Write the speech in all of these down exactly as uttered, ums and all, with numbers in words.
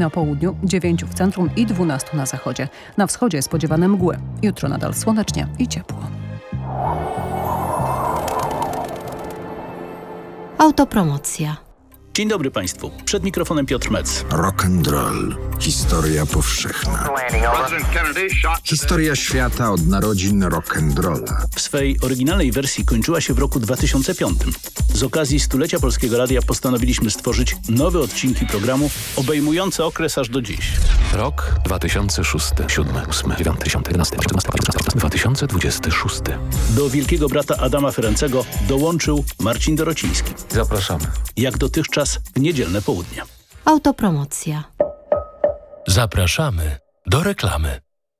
na południu, dziewięć w centrum i dwanaście na zachodzie. Na wschodzie spodziewane mgły. Jutro nadal słonecznie i ciepło. Autopromocja. Dzień dobry Państwu. Przed mikrofonem Piotr Mec. Rock and roll. Historia powszechna. Historia świata od narodzin rock and rolla. W swej oryginalnej wersji kończyła się w roku dwa tysiące piątym. Z okazji stulecia Polskiego Radia postanowiliśmy stworzyć nowe odcinki programu obejmujące okres aż do dziś. Rok dwa tysiące szósty, siódmy, ósmy, dziewiąty, dziesiąty, jedenasty, czternasty, dwa tysiące dwudziesty szósty. Do wielkiego brata Adama Ferencego dołączył Marcin Dorociński. Zapraszamy. Jak dotychczas w niedzielne południe. Autopromocja. Zapraszamy do reklamy.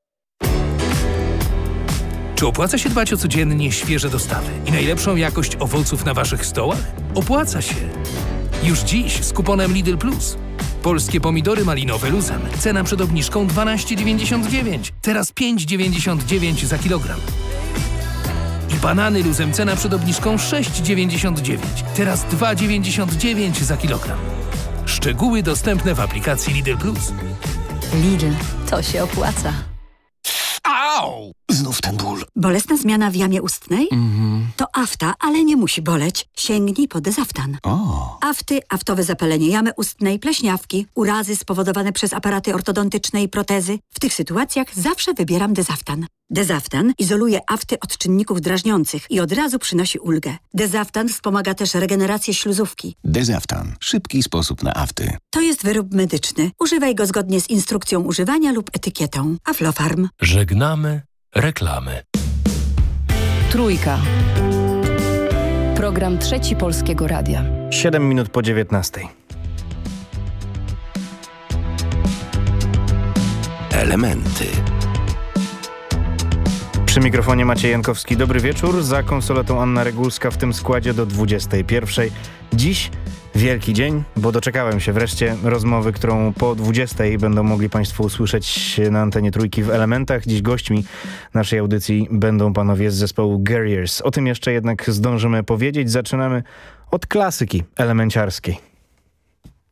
Czy opłaca się dbać o codziennie świeże dostawy i najlepszą jakość owoców na Waszych stołach? Opłaca się. Już dziś z kuponem Lidl Plus. Polskie pomidory malinowe luzem. Cena przed obniżką dwanaście dziewięćdziesiąt dziewięć. Teraz pięć dziewięćdziesiąt dziewięć za kilogram. I banany luzem. Cena przed obniżką sześć dziewięćdziesiąt dziewięć. Teraz dwa dziewięćdziesiąt dziewięć za kilogram. Szczegóły dostępne w aplikacji Lidl Plus. Lidl, to się opłaca. Au! Znów ten ból. Bolesna zmiana w jamie ustnej? Mhm. To afta, ale nie musi boleć. Sięgnij po Dezaftan. O. Afty, aftowe zapalenie jamy ustnej, pleśniawki, urazy spowodowane przez aparaty ortodontyczne i protezy. W tych sytuacjach zawsze wybieram Dezaftan. Dezaftan izoluje afty od czynników drażniących i od razu przynosi ulgę. Dezaftan wspomaga też regenerację śluzówki. Dezaftan. Szybki sposób na afty. To jest wyrób medyczny. Używaj go zgodnie z instrukcją używania lub etykietą. Aflofarm. Żegnamy reklamy. Trójka. Program Trzeci Polskiego Radia. siedem minut po dziewiętnastej. Elementy. Przy mikrofonie Maciej Jankowski. Dobry wieczór. Za konsoletą Anna Regulska w tym składzie do dwudziestej pierwszej. Dziś wielki dzień, bo doczekałem się wreszcie rozmowy, którą po dwudziestej będą mogli Państwo usłyszeć na antenie Trójki w Elementach. Dziś gośćmi naszej audycji będą panowie z zespołu Guerriers. O tym jeszcze jednak zdążymy powiedzieć. Zaczynamy od klasyki elemenciarskiej.